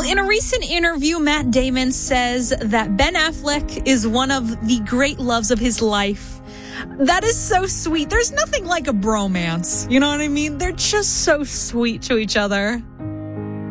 in a recent interview, Matt Damon says that Ben Affleck is one of the great loves of his life. That is so sweet. There's nothing like a bromance. You know what I mean? They're just so sweet to each other.